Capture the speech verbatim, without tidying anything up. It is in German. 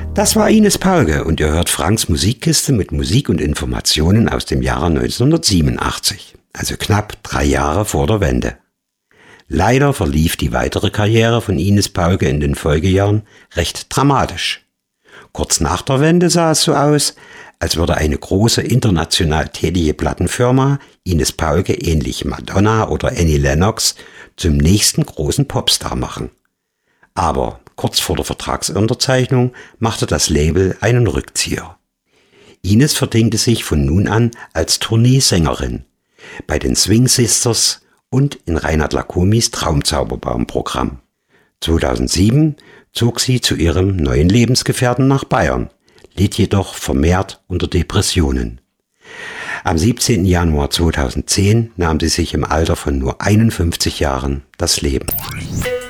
Das war Ines Paulke und ihr hört Franks Musikkiste mit Musik und Informationen aus dem Jahre neunzehnhundertsiebenundachtzig, also knapp drei Jahre vor der Wende. Leider verlief die weitere Karriere von Ines Paulke in den Folgejahren recht dramatisch. Kurz nach der Wende sah es so aus, als würde eine große international tätige Plattenfirma Ines Paulke ähnlich Madonna oder Annie Lennox zum nächsten großen Popstar machen. Aber kurz vor der Vertragsunterzeichnung machte das Label einen Rückzieher. Ines verdingte sich von nun an als Tourneesängerin bei den Swing Sisters und in Reinhard Lacomis Traumzauberbaum-Programm. zweitausendsieben zog sie zu ihrem neuen Lebensgefährten nach Bayern, litt jedoch vermehrt unter Depressionen. Am siebzehnten Januar zweitausendzehn nahm sie sich im Alter von nur einundfünfzig Jahren das Leben.